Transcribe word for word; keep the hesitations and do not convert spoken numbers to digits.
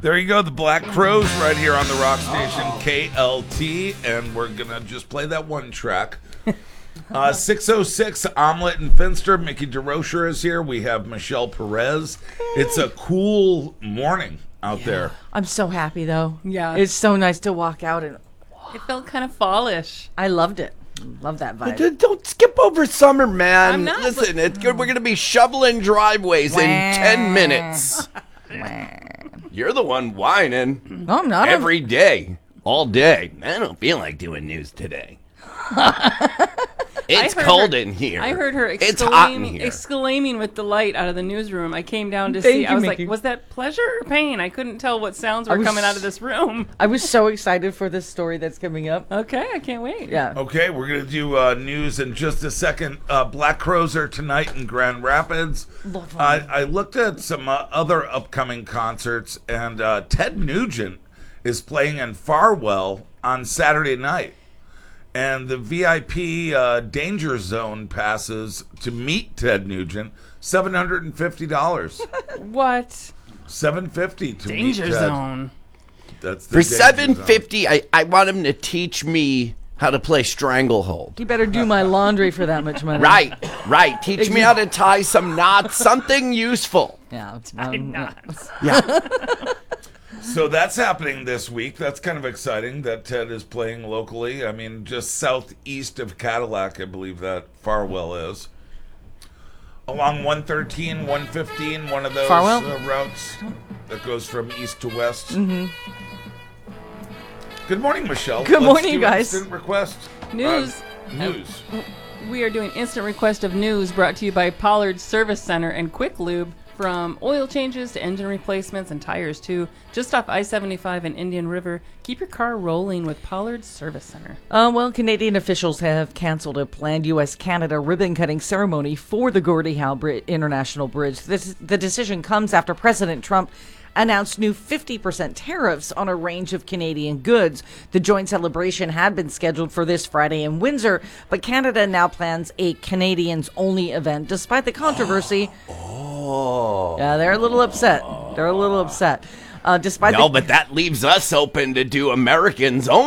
There you go, the Black Crowes right here on the rock station K L T, and we're going to just play that one track. Uh, six oh six, Omelette and Finster. Mickey DeRocher is here. We have Michelle Perez. It's a cool morning out yeah. there. I'm so happy, though. Yeah. It's so nice to walk out. and It felt kind of fallish. I loved it. Love that vibe. Don't, don't skip over summer, man. I'm not, Listen, it's good. We're going to be shoveling driveways in ten minutes. You're the one whining. No, I'm not. Every day. All day. I don't feel like doing news today. It's cold her, in here. I heard her it's hot in exclaiming, here. exclaiming with delight out of the newsroom. I came down to Thank see. you, I was Mickey. like, was that pleasure or pain? I couldn't tell what sounds were was- coming out of this room. I was so excited for this story that's coming up. Okay, I can't wait. Yeah. Okay, we're going to do uh, news in just a second. Uh, Black Crowes are tonight in Grand Rapids. Love them. I, I looked at some uh, other upcoming concerts, and uh, Ted Nugent is playing in Farwell on Saturday night. And the V I P uh, Danger Zone passes to meet Ted Nugent, seven hundred fifty dollars. What? seven hundred fifty dollars to Danger meet Ted. zone. That's the For Danger seven Zone. hundred fifty dollars, I, I want him to teach me how to play Stranglehold. You better do my laundry for that much money. Right, right. Teach me how to tie some knots, something useful. Yeah. I'm Um, not. Yeah. So that's happening this week. That's kind of exciting that Ted is playing locally. I mean, just southeast of Cadillac, I believe that Farwell is. Along one thirteen, one fifteen, one of those Farwell? uh, routes that goes from east to west. Mm-hmm. Good morning, Michelle. Good Let's morning, do guys. Instant request. News. Uh, news. We are doing instant request of news brought to you by Pollard Service Center and Quick Lube. From oil changes to engine replacements and tires too, just off I seventy-five and Indian River. Keep your car rolling with Pollard Service Center. Uh, well, Canadian officials have canceled a planned U S Canada ribbon-cutting ceremony for the Gordie Howe Bri- International Bridge. This, the decision comes after President Trump announced new fifty percent tariffs on a range of Canadian goods. The joint celebration had been scheduled for this Friday in Windsor, but Canada now plans a Canadians-only event, despite the controversy. Oh. Yeah, they're a little upset. They're a little upset. Uh, despite No, the- but that leaves us open to do Americans only.